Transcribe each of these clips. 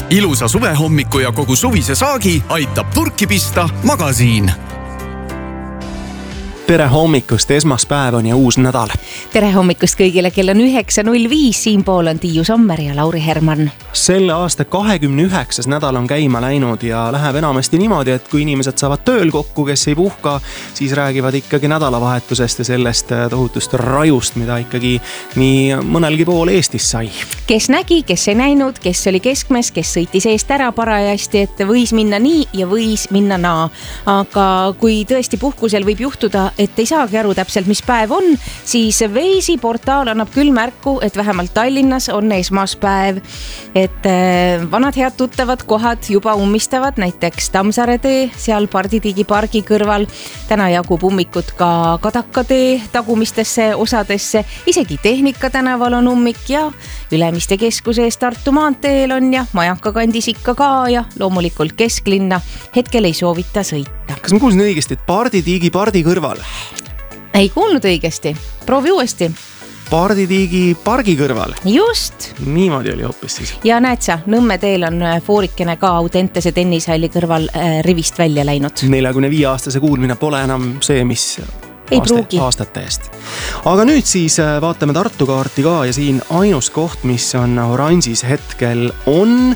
Ilusa suvehommiku ja kogu suvise saagi aitab purki pista Magasiin. Tere hommikust, esmaspäev on ja uus nädal. Tere hommikust kõigile, kell on 9.05, siinpool on Tiiu Sommer ja Lauri Herman. Selle aasta 29. nädal on käima läinud ja läheb enamasti niimoodi, et kui inimesed saavad tööl kokku, kes ei puhka, siis räägivad ikkagi nädalavahetusest ja sellest tohutust rajust, mida ikkagi nii mõnelgi pool Eestis sai. Kes nägi, kes ei näinud, kes oli keskmes, kes sõitis eest ära parajasti, et võis minna nii ja võis minna naa. Aga kui tõesti puhkusel võib juhtuda, et ei saagi aru täpselt, mis päev on, siis Veisi portaal annab küll märku, et vähemalt Tallinnas on esmaspäev, et vanad head tuttavad kohad juba ummistavad, näiteks Tammsaare tee, seal Parditiigi pargi kõrval. Täna jagub ummikut ka Kadakatee tagumistesse osadesse, isegi Tehnika tänaval on ummik ja Ülemiste keskuses Tartu maanteel on ja Majaka kandis ikka ka ja loomulikult kesklinna hetkel ei soovita sõita. Kas ma kuulsin õigesti, et Parditiigi pardi kõrval? Ei kuulnud õigesti. Proovi uuesti. Parditiigi pargi kõrval? Just. Niimoodi oli hoopis siis. Ja näed sa, Nõmme teel on foorikene ka Audentese tennishalli kõrval rivist välja läinud. 45-aastase kuulmine pole enam see, mis aastate eest. Aga nüüd siis vaatame Tartu kaarti ka ja siin ainus koht, mis on oranžis hetkel on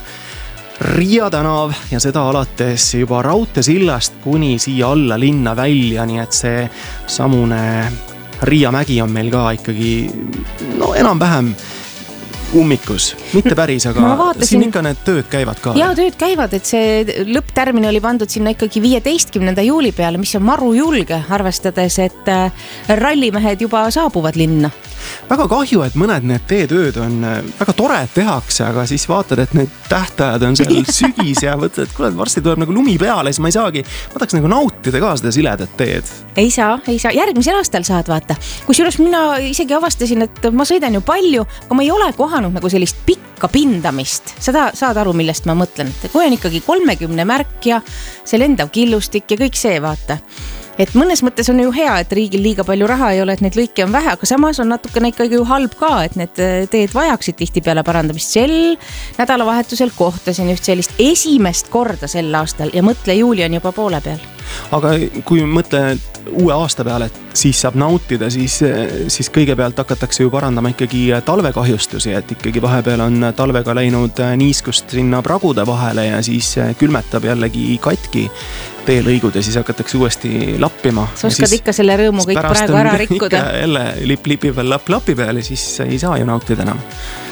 Riia tänav ja seda alates juba Raudteesillast kuni siia alla linna välja, nii et see samune Riia mägi on meil ka ikkagi enam-vähem ummikus. Mitte päris, aga siin ikka need tööd käivad ka. Jaa, tööd käivad, et see lõpptärmin oli pandud sinna ikkagi 15. juuli peale, mis on maru julge, arvestades, et rallimehed juba saabuvad linna. Väga kahju, et mõned need teetööd on väga tore, et tehakse, aga siis vaatad, et need tähtajad on seal sügis ja võtad, et kuule, varsti tuleb nagu lumi peale, siis ma ei saagi, ma tahaks nagu nautida ka seda siledat teed. Ei saa. Järgmisel aastal saad vaata. Kusjuures mina isegi avastasin, et ma sõidan ju palju, aga ma ei ole kohanud nagu sellist pikka pindamist. Seda saad aru, millest ma mõtlen. Et kui on ikkagi 30 märk ja see lendav killustik ja kõik see vaata. Et mõnes mõttes on ju hea, et riigil liiga palju raha ei ole, et neid lõike on vähe, aga samas on natukene ikkagi ju halb ka, et need teed vajaksid tihti peale parandamist. Sel nädalavahetusel kohtasin just sellist esimest korda sel aastal ja mõtle, juuli on juba poole peal. Aga kui mõtle uue aasta peale, et siis saab nautida, siis kõigepealt hakatakse ju parandama ikkagi talvekahjustusi, et ikkagi vahepeal on talvega läinud niiskust sinna pragude vahele ja siis külmetab jällegi katki teelõigud ja siis hakatakse uuesti lappima. Sa oskad ikka selle rõõmu kõik praegu ära rikkuda. Ikka jälle lipi peal lapi peal ja siis ei saa ju nautida enam.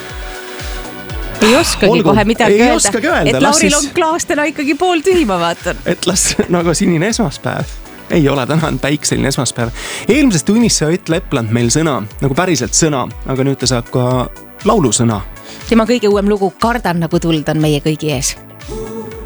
Ei oskagi kohe midagi öelda, et Lauril on siis klaas täna ikkagi pool tühi, ma vaatan. Et las nagu sinine esmaspäev. Ei ole, täna on päikseline esmaspäev. Eelmises tunnis sai Ott Lepland meil sõna, nagu päriselt sõna, aga nüüd ta saab ka laulusõna. Tema kõige uuem lugu Kardan nagu tuld on meie kõigi ees.